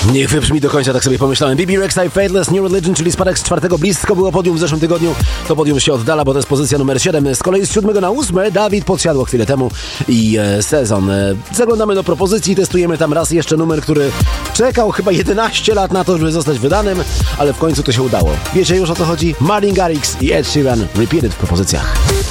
Niech wybrzmi do końca, tak sobie pomyślałem. BB Rexa i Faithless New Religion, czyli spadek z 4. blisko było podium w zeszłym tygodniu. To podium się oddala, bo to jest pozycja numer 7. Z kolei z 7 na 8 Dawid podsiadło chwilę temu i Sezon. Zaglądamy do propozycji, testujemy tam raz jeszcze numer, który czekał chyba 11 lat na to, żeby zostać wydanym, ale w końcu to się udało. Wiecie już o co chodzi? Martin Garrix i Ed Sheeran Repeated w propozycjach.